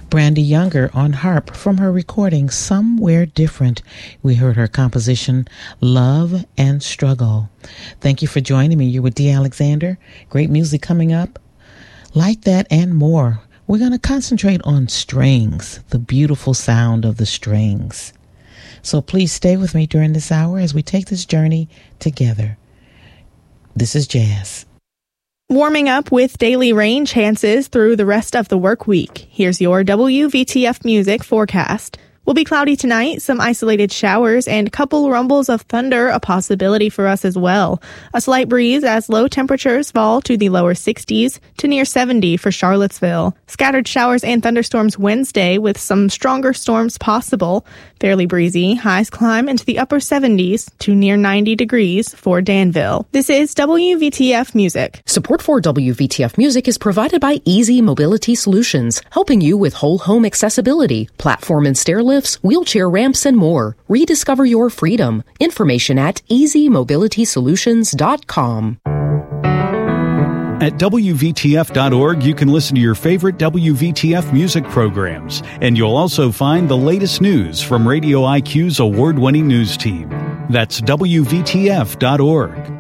Brandy Younger on harp from her recording Somewhere Different. We heard her composition Love and Struggle. Thank you for joining me. You're with Dee Alexander. Great music coming up. Like that and more. We're going to concentrate on strings, the beautiful sound of the strings. So please stay with me during this hour as we take this journey together. This is jazz. Warming up with daily rain chances through the rest of the work week. Here's your WVTF music forecast. Will be cloudy tonight, some isolated showers, and couple rumbles of thunder a possibility for us as well. A slight breeze as low temperatures fall to the lower 60s to near 70 for Charlottesville. Scattered showers and thunderstorms Wednesday with some stronger storms possible. Fairly breezy, highs climb into the upper 70s to near 90 degrees for Danville. This is WVTF Music. Support for WVTF Music is provided by Easy Mobility Solutions, helping you with whole home accessibility, platform and stair lifts, wheelchair ramps, and more. Rediscover your freedom. Information at easymobilitysolutions.com. At WVTF.org, you can listen to your favorite WVTF music programs, and you'll also find the latest news from Radio IQ's award-winning news team. That's WVTF.org.